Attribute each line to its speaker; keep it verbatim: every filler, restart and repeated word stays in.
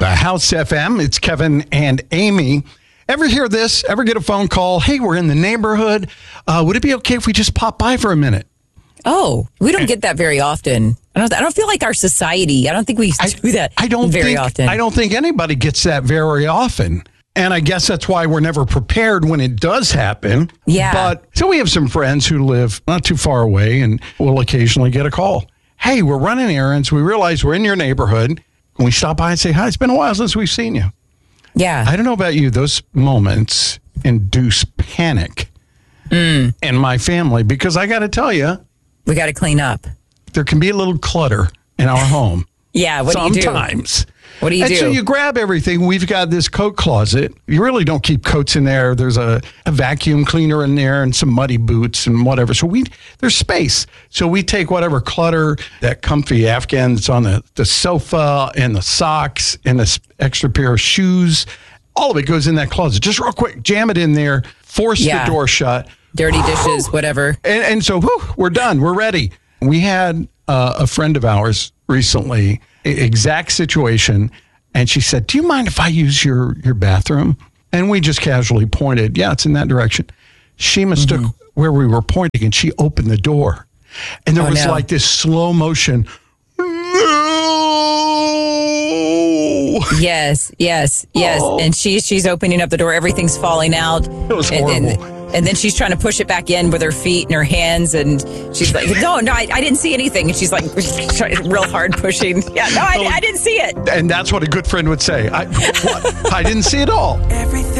Speaker 1: the House F M. It's Kevin and Amy. Ever hear this? Ever get a phone call? Hey, we're in the neighborhood. Uh, would it be okay if we just pop by for a minute?
Speaker 2: Oh, we don't get that very often. I don't. I don't feel like our society. I don't think we
Speaker 1: I,
Speaker 2: do that.
Speaker 1: I don't
Speaker 2: very
Speaker 1: think,
Speaker 2: often.
Speaker 1: I don't think anybody gets that very often. And I guess that's why we're never prepared when it does happen.
Speaker 2: Yeah.
Speaker 1: But so we have some friends who live not too far away, and we'll occasionally get a call. Hey, we're running errands. We realize we're in your neighborhood. Can we stop by and say hi? It's been a while since we've seen you.
Speaker 2: Yeah.
Speaker 1: I don't know about you. Those moments induce panic
Speaker 2: mm.
Speaker 1: in my family because I got to tell you,
Speaker 2: we got to clean up.
Speaker 1: There can be a little clutter in our home.
Speaker 2: Yeah. What
Speaker 1: Sometimes.
Speaker 2: do you do?
Speaker 1: Sometimes.
Speaker 2: What do you
Speaker 1: and
Speaker 2: do?
Speaker 1: So you grab everything. We've got this coat closet. You really don't keep coats in there. There's a, a vacuum cleaner in there and some muddy boots and whatever. So we there's space. So we take whatever clutter, that comfy Afghan that's on the, the sofa and the socks and this extra pair of shoes. All of it goes in that closet. Just real quick, jam it in there, force
Speaker 2: yeah.
Speaker 1: the door shut.
Speaker 2: Dirty dishes, whatever.
Speaker 1: And, and so whew, we're done. We're ready. We had uh, a friend of ours recently, exact situation. And she said, do you mind if I use your, your bathroom? And we just casually pointed, yeah, it's in that direction. She mistook mm-hmm. where we were pointing and she opened the door. And there
Speaker 2: oh,
Speaker 1: was
Speaker 2: no.
Speaker 1: like this slow motion. No!
Speaker 2: Yes, yes, yes.
Speaker 1: Oh.
Speaker 2: And she's she's opening up the door. Everything's falling out.
Speaker 1: It was
Speaker 2: and,
Speaker 1: horrible.
Speaker 2: And, and then she's trying to push it back in with her feet and her hands. And she's like, no, no, I, I didn't see anything. And she's like real hard pushing. Yeah, no, I, I didn't see it.
Speaker 1: And that's what a good friend would say. I, what? I didn't see it all. Everything.